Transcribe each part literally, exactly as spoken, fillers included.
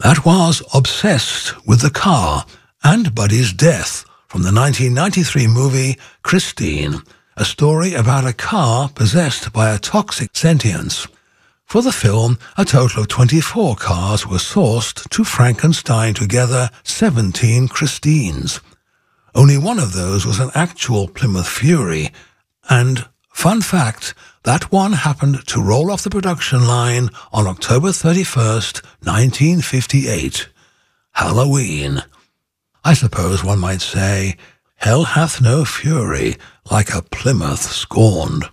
That was Obsessed with the Car and Buddy's Death from the nineteen ninety-three movie Christine, a story about a car possessed by a toxic sentience. For the film, a total of twenty-four cars were sourced to Frankenstein together seventeen Christines. Only one of those was an actual Plymouth Fury, and, fun fact, that one happened to roll off the production line on October thirty-first, nineteen fifty-eight. Halloween. I suppose one might say, hell hath no fury like a Plymouth scorned.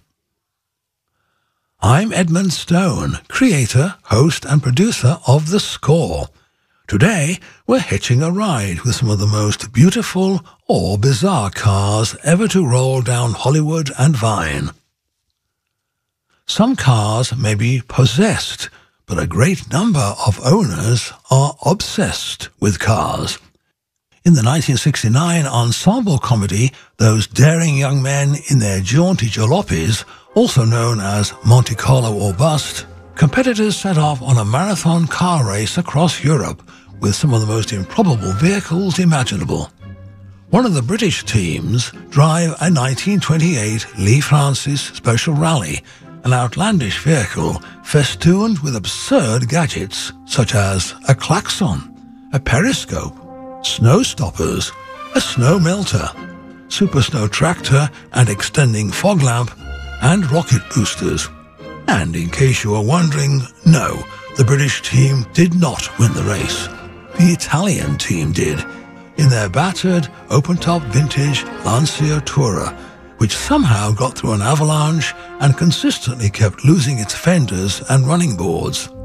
I'm Edmund Stone, creator, host and producer of The Score. Today, we're hitching a ride with some of the most beautiful or bizarre cars ever to roll down Hollywood and Vine. Some cars may be possessed, but a great number of owners are obsessed with cars. In the nineteen sixty-nine ensemble comedy, Those Daring Young Men in Their Jaunty Jalopies, also known as Monte Carlo or Bust, competitors set off on a marathon car race across Europe with some of the most improbable vehicles imaginable. One of the British teams drive a nineteen twenty-eight Lee Francis Special Rally, an outlandish vehicle festooned with absurd gadgets such as a klaxon, a periscope, snow stoppers, a snow melter, super snow tractor and extending fog lamp, and rocket boosters. And in case you were wondering, no, the British team did not win the race. The Italian team did, in their battered, open-top vintage Lancia Tourer, which somehow got through an avalanche and consistently kept losing its fenders and running boards.